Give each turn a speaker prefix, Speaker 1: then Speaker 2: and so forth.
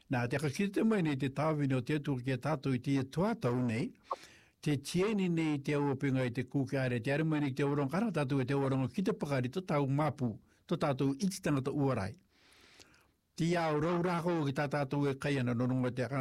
Speaker 1: Nā te kakite mai nei te tāwini o te atu ki a tātou I te tuatau nei, te tieni nei te aupinga I te kūkare, te arima nei te orongara tātou e te orongo ki te pakari to tāu mapu, to tātou iti tangata uarai. Ti au raurako ki tā tātou e kai ana noronga te